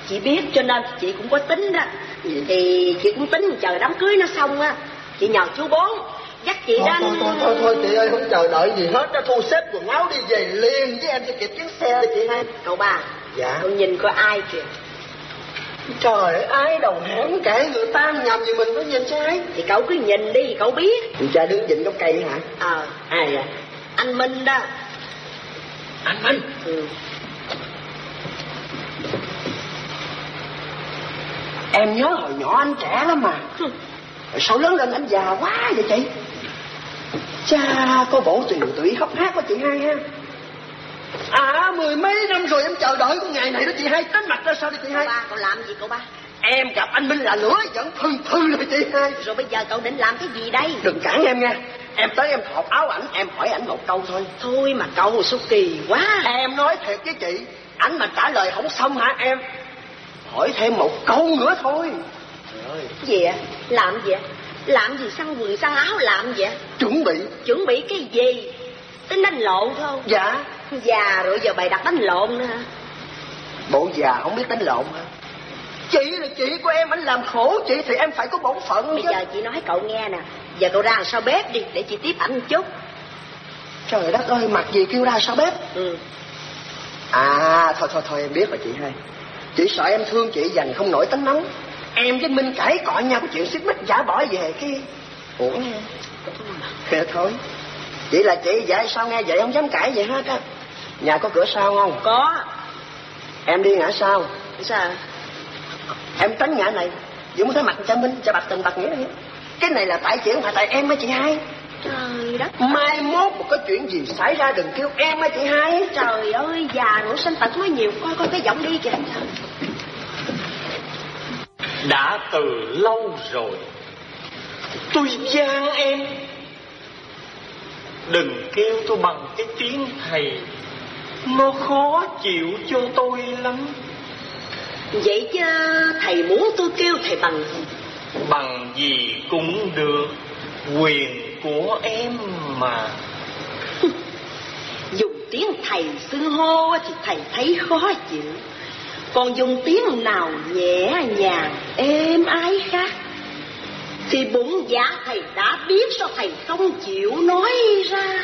Chị biết cho nên chị cũng có tính đó. Thì chị cũng tính chờ đám cưới nó xong á, chị nhờ chú Bốn dắt chị đến. Thôi chị ơi, không chờ đợi gì hết, nó thu xếp quần áo đi về liền với em cho kịp chuyến xe đó chị hai. Cậu ba. Dạ. Cậu nhìn coi ai kìa. Trời ơi, ai đồng hãng kể người ta nhầm gì mình phải nhìn sai. Thì cậu cứ nhìn đi, cậu biết. Chị cha đứng vịnh gốc cây hả? Ai vậy? Anh Minh đó. Anh Minh? Em nhớ hồi nhỏ anh trẻ lắm mà. Sao lớn lên anh già quá vậy chị? Cha, có bộ tiều tụy hấp hát của chị hai ha. Mười mấy năm rồi em chờ đợi cái ngày này đó chị hai. Tính mặt ra sao đi chị hai? Cậu làm gì cậu ba? Em gặp anh Minh là lửa vẫn phừng rồi chị hai. Rồi bây giờ cậu định làm cái gì đây? Đừng cản em nha. Em tới em thọt áo ảnh, em hỏi ảnh một câu thôi. Thôi mà cậu số kỳ quá. Em nói thiệt với chị, ảnh mà trả lời không xong hả em? Hỏi thêm một câu nữa thôi. Gì ạ? Làm gì ạ? Làm gì săn quần săn áo làm gì ạ? Chuẩn bị cái gì? Tính đánh lộn thôi. Dạ. Già rồi giờ bày đặt đánh lộn nữa hả? Bộ già không biết đánh lộn hả? Chị là chị của em, anh làm khổ chị thì em phải có bổn phận. Bây giờ chị nói cậu nghe nè. Giờ cậu ra sau bếp đi để chị tiếp ảnh một chút. Trời đất ơi, mặc gì kêu ra sau bếp? Thôi em biết rồi chị hai. Chị sợ em thương chị dành không nổi tánh nóng. Em với Minh cãi cọ nhau cái chuyện xích mích giả bỏ về cái uổng nha. Thôi chị là chị vậy sao nghe vậy không dám cãi vậy hết á. Nhà có cửa sau không? Có. Em đi ngã sau. Sao? Em tránh ngã này. Dù muốn thấy mặt cho Minh cho bạc tình bạc nghĩa này. Cái này là tại chị không phải tại em á chị hai. Trời đất. Mai mốt một có chuyện gì xảy ra đừng kêu em á chị hai. Trời ơi, già rồi sinh tật nói nhiều. Coi cái giọng đi kìa. Đã từ lâu rồi tôi gian em đừng kêu tôi bằng cái tiếng thầy, nó khó chịu cho tôi lắm. Vậy chứ thầy muốn tôi kêu thầy bằng gì? Bằng gì cũng được, quyền của em mà. Dùng tiếng thầy xưng hô thì thầy thấy khó chịu, còn dùng tiếng nào nhẹ nhàng êm ái khác thì bụng dạ thầy đã biết, sao thầy không chịu nói ra?